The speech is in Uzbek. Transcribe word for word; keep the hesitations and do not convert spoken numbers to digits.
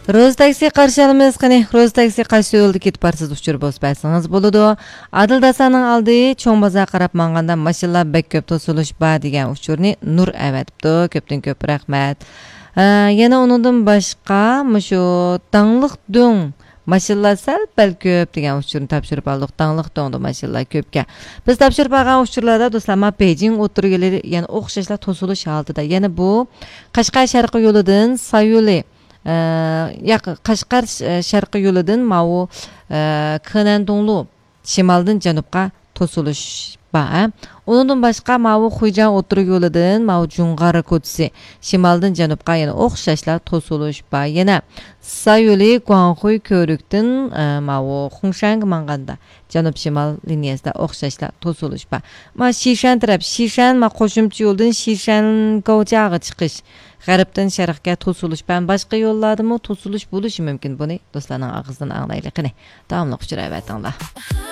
Roz taksi qarshi alamiz qani. Roz taksi qaysi yo'lda ketib barsiz uchur bosbaysangiz bo'ladi. Adildasaning oldi cho'ng bozor qarab manganda mashinalar bek ko'p to'silish bor degan uchurni Nur avatibdi. Ko'pdan ko'p rahmat. Yana undan boshqa mushu tangliq do'ng mashinalar sal bal ko'p degan uchurni topshirib oldik. Tangliq do'ngda mashinalar ko'pga. Biz topshirib olgan uchurlarda do'stlar, ma Beijing o'tirgilari, ya'ni o'xshashlar to'silish holatida. Yana bu Qashqar sharqi yo'lidan Sayuli yaq Qashqar sharqi yo'lidan mau Qanandonlu shimoldan janubga to'silish bor. Undan boshqa mau Xujan o'tirig yo'lidan mau Junqari ko'chasi shimoldan janubga yana o'xshashlar to'silish bor. Yana Sayuli Guanghui ko'rikdan mau Xongshan manganda janub shimol liniyasida o'xshashlar to'silish bor. Ma Shishan taraf, Shishan ma qo'shimcha yo'ldan Shishan Goujaga chiqish G'arbdan sharqqa to'silish bilan boshqa yo'llardami to'silish bo'lishi mumkin. Buni do'stlarning og'zidan anglaylik. Qani, davomli uchrayvertinglar.